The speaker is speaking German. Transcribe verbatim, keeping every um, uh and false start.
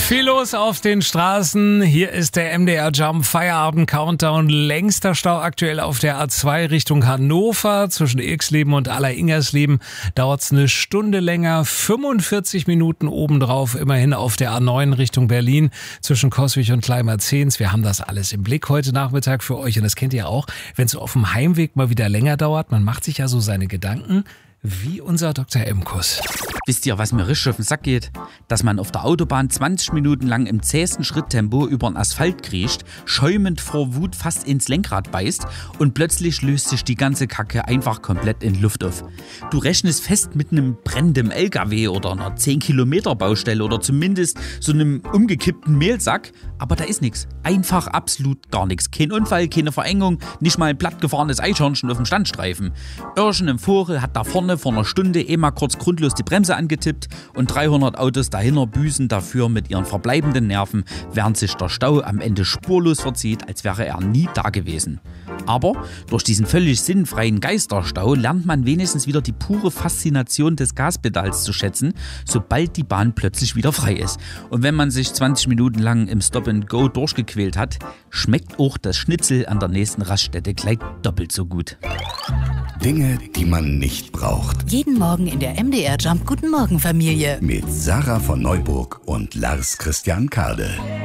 Viel los auf den Straßen. Hier ist der M D R Jump Feierabend Countdown. Längster Stau aktuell auf der A zwei Richtung Hannover. Zwischen Ilksleben und Aller-Ingersleben dauert es eine Stunde länger. fünfundvierzig Minuten obendrauf. Immerhin auf der A neun Richtung Berlin. Zwischen Coswig und Kleinmerzens. Wir haben das alles im Blick heute Nachmittag für euch. Und das kennt ihr auch, wenn es so auf dem Heimweg mal wieder länger dauert. Man macht sich ja so seine Gedanken. Wie unser Doktor Emkus. Wisst ihr, was mir richtig auf den Sack geht? Dass man auf der Autobahn zwanzig Minuten lang im zähesten Schritttempo über den Asphalt kriecht, schäumend vor Wut fast ins Lenkrad beißt und plötzlich löst sich die ganze Kacke einfach komplett in Luft auf. Du rechnest fest mit einem brennenden L K W oder einer zehn Kilometer Baustelle oder zumindest so einem umgekippten Mehlsack, aber da ist nichts. Einfach absolut gar nichts. Kein Unfall, keine Verengung, nicht mal ein plattgefahrenes Eichhörnchen auf dem Standstreifen. Irschen im Vogel hat da vorne vor einer Stunde eh mal kurz grundlos die Bremse angetippt und dreihundert Autos dahinter büßen dafür mit ihren verbleibenden Nerven, während sich der Stau am Ende spurlos verzieht, als wäre er nie da gewesen. Aber durch diesen völlig sinnfreien Geisterstau lernt man wenigstens wieder die pure Faszination des Gaspedals zu schätzen, sobald die Bahn plötzlich wieder frei ist. Und wenn man sich zwanzig Minuten lang im Stop-and-Go durchgequält hat, schmeckt auch das Schnitzel an der nächsten Raststätte gleich doppelt so gut. Dinge, die man nicht braucht. Jeden Morgen in der M D R Jump Guten Morgen Familie. Mit Sarah von Neuburg und Lars Christian Kade.